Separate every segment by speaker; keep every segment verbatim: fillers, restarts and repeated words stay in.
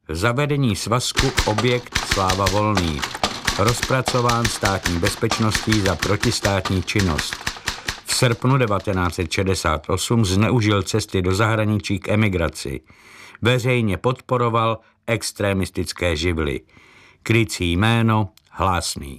Speaker 1: Zavedení svazku objekt Sláva Volný. Rozpracován státní bezpečností za protistátní činnost. V srpnu devatenáct set šedesát osm zneužil cesty do zahraničí k emigraci. Veřejně podporoval extremistické živly. Krycí jméno Hlásný.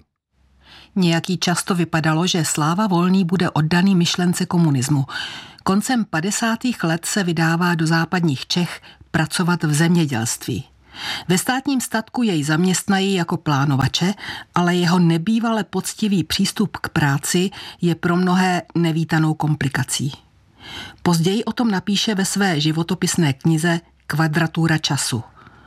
Speaker 2: Nějaký čas to vypadalo, že Sláva Volný bude oddaný myšlence komunismu. Koncem padesátých let se vydává do západních Čech pracovat v zemědělství. Ve státním statku jej zaměstnají jako plánovače, ale jeho nebývale poctivý přístup k práci je pro mnohé nevítanou komplikací. Později o tom napíše ve své životopisné knize Kvadratura času.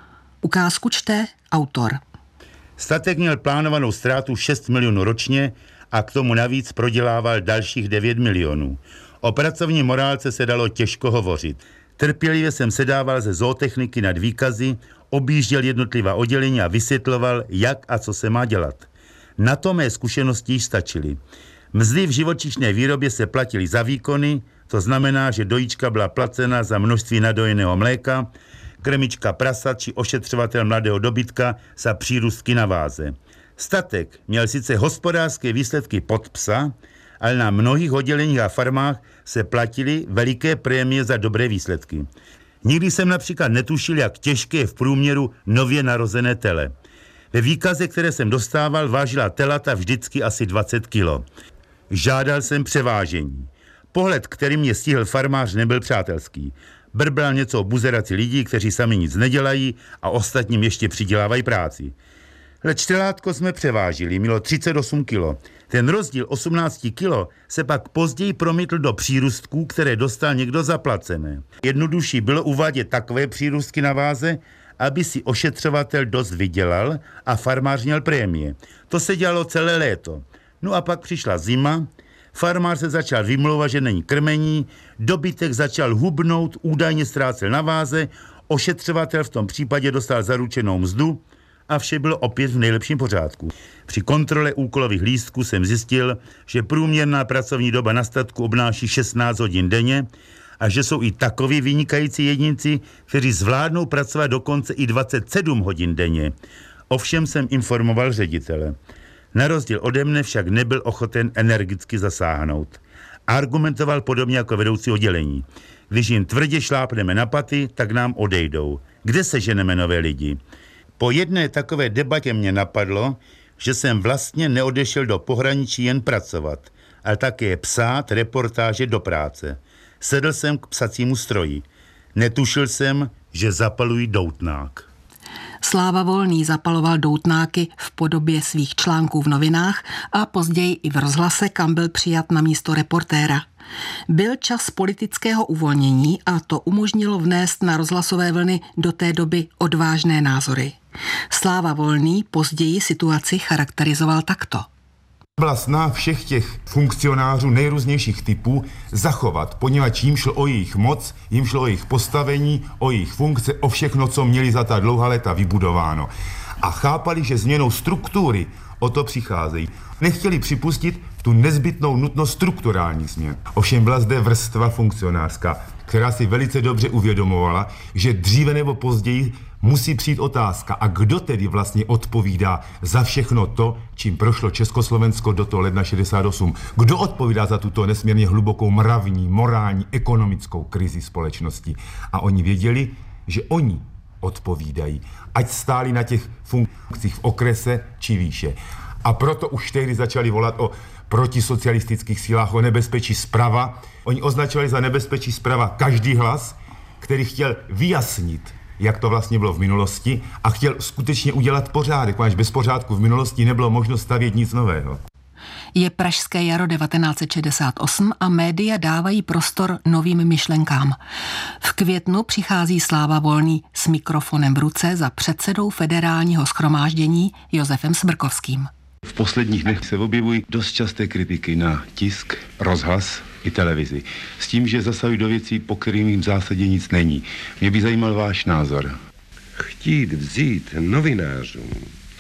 Speaker 2: Ukázku čte autor.
Speaker 3: Statek měl plánovanou ztrátu šest milionů ročně a k tomu navíc prodělával dalších devět milionů. O pracovní morálce se dalo těžko hovořit. Trpělivě jsem sedával ze zootechniky nad výkazy, objížděl jednotlivá oddělení a vysvětloval, jak a co se má dělat. Na to mé zkušenosti již stačily. Mzdy v živočišné výrobě se platily za výkony, to znamená, že dojíčka byla placena za množství nadojeného mléka, krmička prasat či ošetřovatel mladého dobytka za přírůstky na váze. Statek měl sice hospodářské výsledky pod psa, ale na mnohých odděleních a farmách se platily veliké prémie za dobré výsledky. Nikdy jsem například netušil, jak těžké je v průměru nově narozené tele. Ve výkaze, které jsem dostával, vážila telata vždycky asi dvacet kilo. Žádal jsem převážení. Pohled, který mě stihl farmář, nebyl přátelský. Brbral něco o buzeraci lidí, kteří sami nic nedělají a ostatním ještě přidělávají práci. Čtelátko jsme převážili, mělo třicet osm kilo. Ten rozdíl osmnáct kilo se pak později promítl do přírůstků, které dostal někdo zaplacené. Jednodušší bylo uvádět takové přírůstky na váze, aby si ošetřovatel dost vydělal a farmář měl prémie. To se dělalo celé léto. No a pak přišla zima, farmář se začal vymlouvat, že není krmení, dobytek začal hubnout, údajně ztrácel na váze, ošetřovatel v tom případě dostal zaručenou mzdu a vše bylo opět v nejlepším pořádku. Při kontrole úkolových lístků jsem zjistil, že průměrná pracovní doba na statku obnáší šestnáct hodin denně a že jsou i takoví vynikající jedinci, kteří zvládnou pracovat dokonce i dvacet sedm hodin denně. Ovšem jsem informoval ředitele. Na rozdíl ode mne však nebyl ochoten energicky zasáhnout. Argumentoval podobně jako vedoucí oddělení. Když jim tvrdě šlápneme na paty, tak nám odejdou. Kde seženeme nové lidi? Po jedné takové debatě mě napadlo, že jsem vlastně neodešel do pohraničí jen pracovat, ale také psát reportáže do práce. Sedl jsem k psacímu stroji. Netušil jsem, že zapalují doutnák.
Speaker 2: Sláva Volný zapaloval doutnáky v podobě svých článků v novinách a později i v rozhlase, kam byl přijat na místo reportéra. Byl čas politického uvolnění a to umožnilo vnést na rozhlasové vlny do té doby odvážné názory. Sláva Volný později situaci charakterizoval takto.
Speaker 4: Byla snaha všech těch funkcionářů nejrůznějších typů zachovat, poněvadž jim šlo o jejich moc, jim šlo o jejich postavení, o jejich funkce, o všechno, co měli za ta dlouhá léta vybudováno. A chápali, že změnou struktury o to přicházejí. Nechtěli připustit tu nezbytnou nutnost strukturální změn. Ovšem byla zde vrstva funkcionářská, která si velice dobře uvědomovala, že dříve nebo později musí přijít otázka, a kdo tedy vlastně odpovídá za všechno to, čím prošlo Československo do toho ledna šedesát osm. Kdo odpovídá za tuto nesmírně hlubokou mravní, morální, ekonomickou krizi společnosti. A oni věděli, že oni odpovídají, ať stáli na těch funkcích v okrese či výše. A proto už tehdy začali volat o protisocialistických sílách, o nebezpečí zprava. Oni označovali za nebezpečí zprava každý hlas, který chtěl vyjasnit, jak to vlastně bylo v minulosti a chtěl skutečně udělat pořádek, protože bez pořádku v minulosti nebylo možno stavět nic nového.
Speaker 2: Je pražské jaro devatenáct set šedesát osm a média dávají prostor novým myšlenkám. V květnu přichází Sláva Volný s mikrofonem v ruce za předsedou Federálního shromáždění Josefem Smrkovským.
Speaker 5: V posledních dnech se objevují dost časté kritiky na tisk, rozhlas i televizi. S tím, že zasahují do věcí, po kterým v zásadě nic není. Mě by zajímal váš názor.
Speaker 6: Chtít vzít novinářům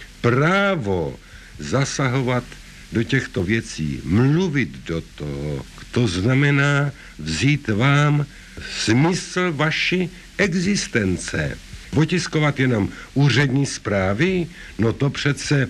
Speaker 6: právo zasahovat do těchto věcí, mluvit do toho, to znamená vzít vám smysl vaší existence. Otiskovat jenom úřední zprávy, no to přece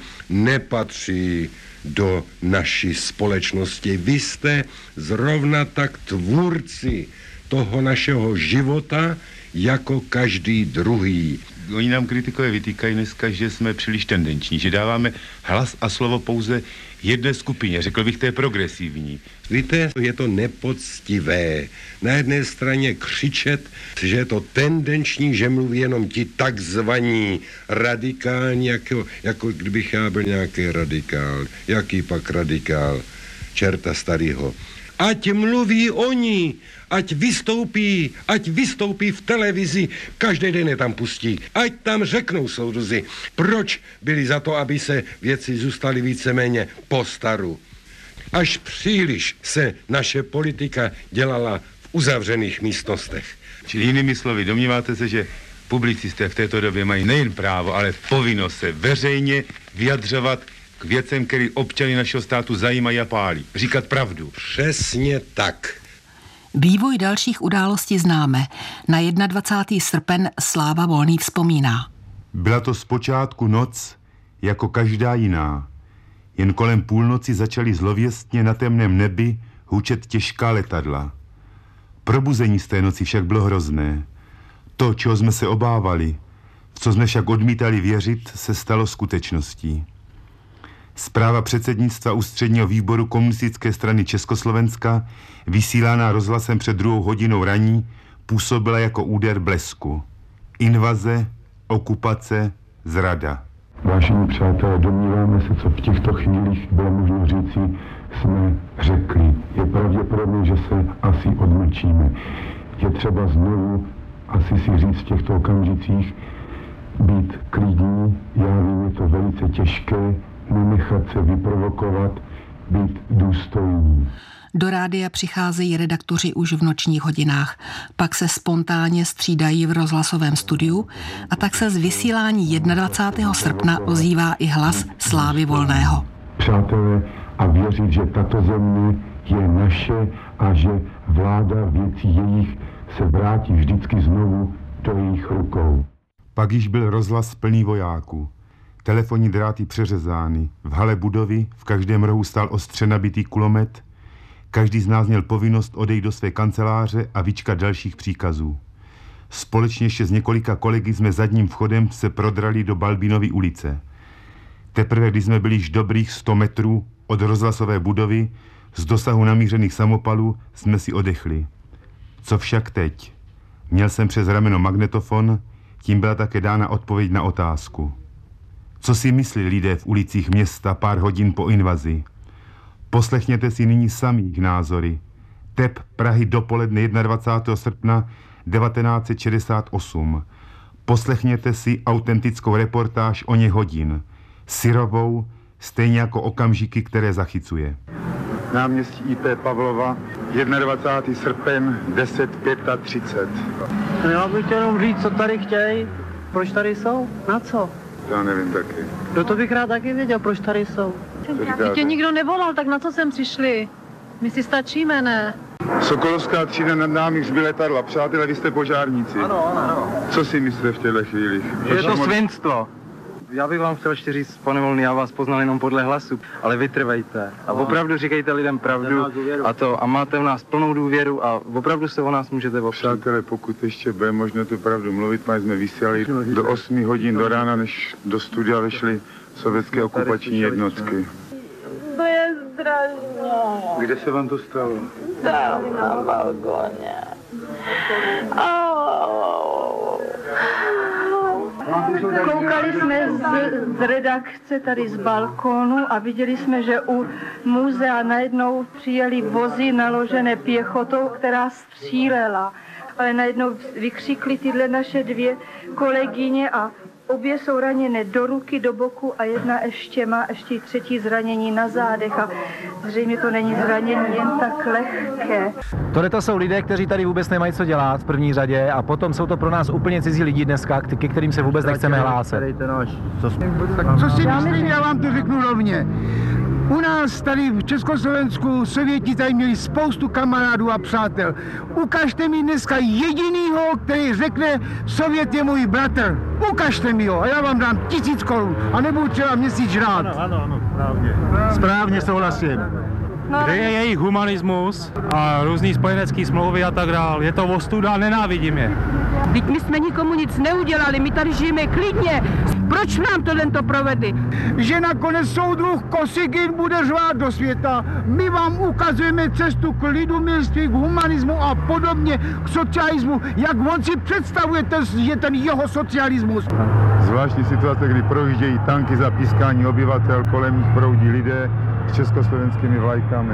Speaker 6: nepatří do naší společnosti. Vy jste zrovna tak tvůrci toho našeho života, jako každý druhý.
Speaker 5: Oni nám kritikové vytýkají dneska, že jsme příliš tendenční, že dáváme hlas a slovo pouze jedné skupině, řekl bych, to je progresivní.
Speaker 6: Víte, je to nepoctivé. Na jedné straně křičet, že je to tendenční, že mluví jenom ti takzvaní radikální, jako, jako kdybych já byl nějaký radikál. Jaký pak radikál? Čerta starýho. Ať mluví oni, ať vystoupí, ať vystoupí v televizi, každý den je tam pustí, ať tam řeknou soudruzi, proč byli za to, aby se věci zůstaly víceméně po staru. Až příliš se naše politika dělala v uzavřených místnostech.
Speaker 5: Čili jinými slovy, domníváte se, že publicisté v této době mají nejen právo, ale povinnost se veřejně vyjadřovat k věcem, které občany našeho státu zajímají a pálí. Říkat pravdu.
Speaker 6: Přesně tak.
Speaker 2: Vývoj dalších událostí známe. Na dvacátého prvního srpen Sláva Volný vzpomíná.
Speaker 4: Byla to zpočátku noc, jako každá jiná. Jen kolem půlnoci začaly zlověstně na temném nebi hučet těžká letadla. Probuzení z té noci však bylo hrozné. To, čeho jsme se obávali, v co jsme však odmítali věřit, se stalo skutečností. Zpráva předsednictva Ústředního výboru Komunistické strany Československa, vysílaná rozhlasem před druhou hodinou raní, působila jako úder blesku. Invaze, okupace, zrada.
Speaker 7: Vážení přátelé, domníváme se, co v těchto chvílích bylo možno říci, jsme řekli. Je pravděpodobné, že se asi odmlčíme. Je třeba znovu asi si říct v těchto okamžicích, být klidní, já vím, je to velice těžké, nenechat se vyprovokovat, být důstojní.
Speaker 2: Do rádia přicházejí redaktoři už v nočních hodinách, pak se spontánně střídají v rozhlasovém studiu a tak se z vysílání dvacátého prvního srpna ozývá i hlas Slávy Volného.
Speaker 7: Přátelé, a věřit, že tato země je naše a že vláda věcí jejich se vrátí vždycky znovu do jejich rukou.
Speaker 4: Pak již byl rozhlas plný vojáků. Telefonní dráty přeřezány. V hale budovy v každém rohu stál ostře nabitý kulomet. Každý z nás měl povinnost odejít do své kanceláře a vyčkat dalších příkazů. Společně ještě s několika kolegy jsme zadním vchodem se prodrali do Balbínovy ulice. Teprve, když jsme byli již dobrých sto metrů od rozhlasové budovy, z dosahu namířených samopalů, jsme si odechli. Co však teď? Měl jsem přes rameno magnetofon, tím byla také dána odpověď na otázku. Co si myslí lidé v ulicích města pár hodin po invazi? Poslechněte si nyní sami jejich názory. Tep Prahy dopoledne dvacátého prvního srpna devatenáct set šedesát osm. Poslechněte si autentickou reportáž o ně hodin. Syrovou, stejně jako okamžiky, které zachycuje.
Speaker 8: Náměstí í pé Pavlova, dvacátého prvního srpen, deset třicet pět.
Speaker 9: Já bych chtěl jenom říct, co tady chtějí, proč tady jsou, na co?
Speaker 8: Já nevím taky.
Speaker 9: No to bych rád taky věděl, proč tady jsou. Když tě nikdo nevolal, tak na co sem přišli? My si stačíme, ne?
Speaker 8: Sokolovská třída nad námi už by letadla. Přátelé, vy jste požárníci.
Speaker 9: Ano, ano.
Speaker 8: Co si myslíte v těchto chvílích?
Speaker 9: Je to svinstvo. Já bych vám chtěl ještě říct, pane Volný, já vás poznal jenom podle hlasu, ale vytrvejte a opravdu říkejte lidem pravdu a to a máte v nás plnou důvěru a opravdu se o nás můžete opřít.
Speaker 8: Přátelé, pokud ještě bude možno tu pravdu mluvit, my jsme vysílali do osmi hodin do rána, než do studia vešly sovětské okupační jednotky.
Speaker 10: To je strašně.
Speaker 8: Kde se vám to stalo?
Speaker 10: Tam na balkoně. Oh.
Speaker 11: Koukali jsme z, z redakce tady z balkónu a viděli jsme, že u muzea najednou přijeli vozy naložené pěchotou, která střílela. Ale najednou vykřikly tyhle naše dvě kolegyně a obě jsou raněné do ruky, do boku a jedna ještě má ještě třetí zranění na zádech a zřejmě to není zranění jen tak lehké.
Speaker 12: Tohle to jsou lidé, kteří tady vůbec nemají co dělat v první řadě a potom jsou to pro nás úplně cizí lidi dneska, ke kterým se vůbec nechceme hlásat.
Speaker 8: Tak co si myslíte, já vám to řeknu rovně.
Speaker 13: U nás tady v Československu Sověti tady měli spoustu kamarádů a přátel. Ukažte mi dneska jedinýho, který řekne, Sovět je můj bratr. Ukažte mi ho a já vám dám tisíc korun a nebudu třeba měsíc žrát.
Speaker 14: Ano, ano, ano, správně. Správně souhlasím. Kde je jejich humanismus a různý spojenecký smlouvy a tak dál. Je to ostuda, nenávidím je.
Speaker 15: Vždyť my jsme nikomu nic neudělali, my tady žijeme klidně. Proč nám to tento provedli?
Speaker 13: Že nakonec soudruh Kosygin bude řvát do světa. My vám ukazujeme cestu k lidumilství, k humanismu a podobně, k socialismu. Jak on si představuje, ten, je ten jeho socialismus.
Speaker 8: Zvláštní situace, kdy projíždějí tanky za pískání obyvatel, kolem nich proudí lidé s československými vlajkami.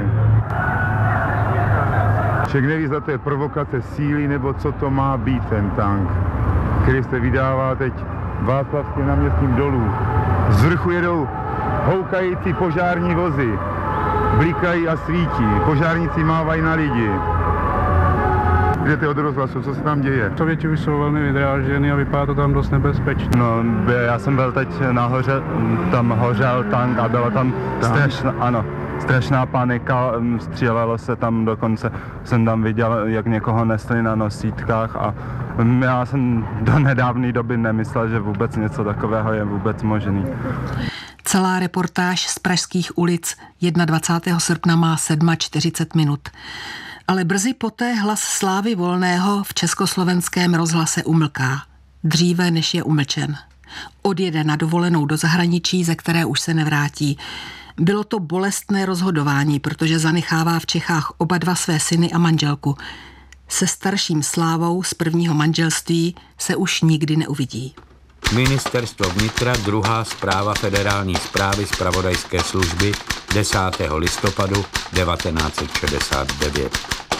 Speaker 8: Člověk neví, zda to je provokace síly, nebo co to má být ten tank, který se vydává teď Václavským náměstím dolů. Z vrchu jedou houkající požární vozy, blikají a svítí, požárníci mávají na lidi. Jdete od rozhlasu, co se tam děje?
Speaker 14: Sověti už jsou velmi vydrážděný a vypadá to tam dost nebezpečně.
Speaker 16: No, já jsem byl teď nahoře, tam hořel tank a byla tam, tam? strašná, ano, strašná panika, střílelo se tam dokonce, jsem tam viděl, jak někoho nesli na nosítkách a já jsem do nedávné doby nemyslel, že vůbec něco takového je vůbec možný.
Speaker 2: Celá reportáž z pražských ulic dvacátého prvního srpna má čtyřicet sedm minut. Ale brzy poté hlas Slávy Volného v československém rozhlase umlká. Dříve, než je umlčen. Odjede na dovolenou do zahraničí, ze které už se nevrátí. Bylo to bolestné rozhodování, protože zanechává v Čechách oba dva své syny a manželku. Se starším Slávou z prvního manželství se už nikdy neuvidí.
Speaker 1: Ministerstvo vnitra, druhá zpráva Federální správy zpravodajské služby desátého listopadu devatenáct set šedesát devět.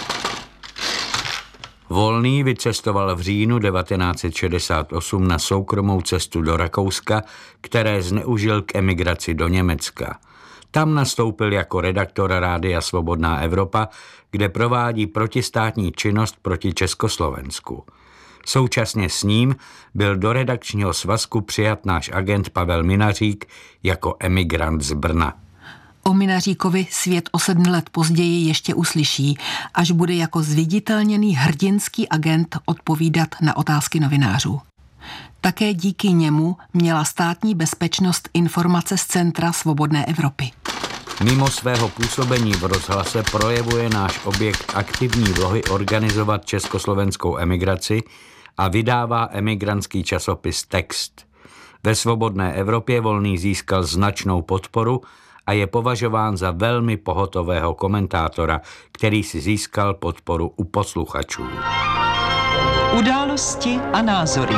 Speaker 1: Volný vycestoval v říjnu devatenáct set šedesát osm na soukromou cestu do Rakouska, které zneužil k emigraci do Německa. Tam nastoupil jako redaktor Rádia Svobodná Evropa, kde provádí protistátní činnost proti Československu. Současně s ním byl do redakčního svazku přijat náš agent Pavel Minařík jako emigrant z Brna.
Speaker 2: O Minaříkovi svět o sedm let později ještě uslyší, až bude jako zviditelněný hrdinský agent odpovídat na otázky novinářů. Také díky němu měla státní bezpečnost informace z Centra Svobodné Evropy.
Speaker 1: Mimo svého působení v rozhlase projevuje náš objekt aktivní vlohy organizovat československou emigraci a vydává emigrantský časopis Text. Ve Svobodné Evropě Volný získal značnou podporu a je považován za velmi pohotového komentátora, který si získal podporu u posluchačů.
Speaker 17: Události a názory.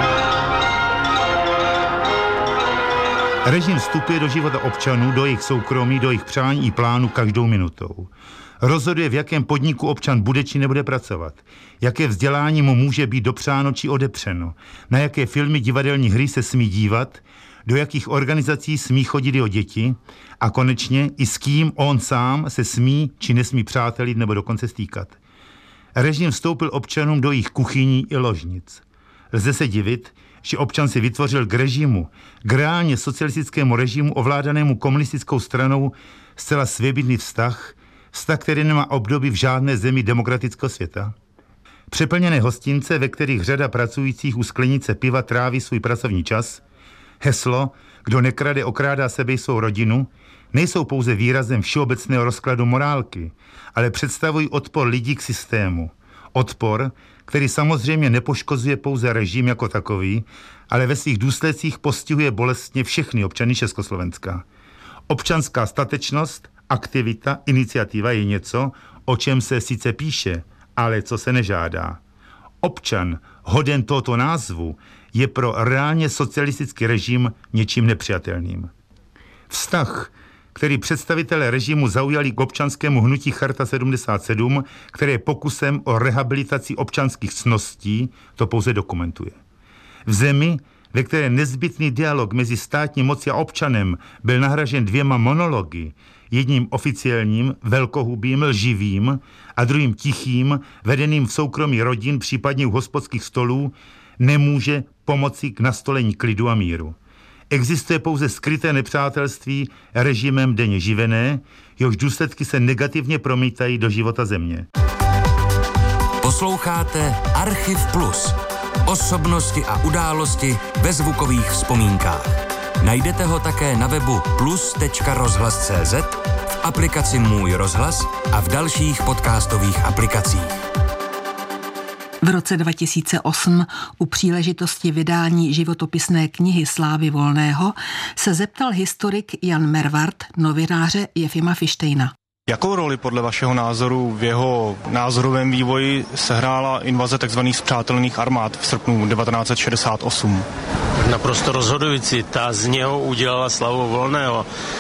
Speaker 3: Režim vstupuje do života občanů, do jejich soukromí, do jejich přání i plánů každou minutou. Rozhoduje, v jakém podniku občan bude či nebude pracovat, jaké vzdělání mu může být dopřáno či odepřeno, na jaké filmy, divadelní hry se smí dívat, do jakých organizací smí chodit jeho děti a konečně i s kým on sám se smí či nesmí přátelit nebo dokonce stýkat. Režim vstoupil občanům do jejich kuchyní i ložnic. Lze se divit, že občan si vytvořil k režimu, k reálně socialistickému režimu ovládanému komunistickou stranou zcela svébytný vztah, vztah, který nemá obdoby v žádné zemi demokratického světa. Přeplněné hostince, ve kterých řada pracujících u sklenice piva tráví svůj pracovní čas, heslo, kdo nekrade, okrádá sebe i svou rodinu, nejsou pouze výrazem všeobecného rozkladu morálky, ale představují odpor lidí k systému. Odpor, který samozřejmě nepoškozuje pouze režim jako takový, ale ve svých důsledcích postihuje bolestně všechny občany Československa. Občanská statečnost, aktivita, iniciativa je něco, o čem se sice píše, ale co se nežádá. Občan, hoden tohoto názvu, je pro reálně socialistický režim něčím nepřijatelným. Vztah, který představitelé režimu zaujali k občanskému hnutí Charta sedmdesát sedm, které je pokusem o rehabilitaci občanských ctností, to pouze dokumentuje. V zemi, ve které nezbytný dialog mezi státní mocí a občanem byl nahražen dvěma monology, jedním oficiálním, velkohubým, lživým a druhým tichým, vedeným v soukromí rodin, případně u hospodských stolů, nemůže pomoci k nastolení klidu a míru. Existuje pouze skryté nepřátelství režimem denně živené, jehož důsledky se negativně promítají do života země.
Speaker 17: Posloucháte Archiv Plus. Osobnosti a události ve zvukových vzpomínkách. Najdete ho také na webu plus tečka rozhlas tečka cé zet, v aplikaci Můj rozhlas a v dalších podcastových aplikacích.
Speaker 2: V roce dva tisíce osm u příležitosti vydání životopisné knihy Slávy Volného se zeptal historik Jan Merwart novináře Jefima Fištejna.
Speaker 18: Jakou roli podle vašeho názoru v jeho názorovém vývoji sehrála invaze tzv. Spřátelených armád v srpnu devatenáct set šedesát osm?
Speaker 19: Naprosto rozhodující. Ta z něho udělala Slavu Volného.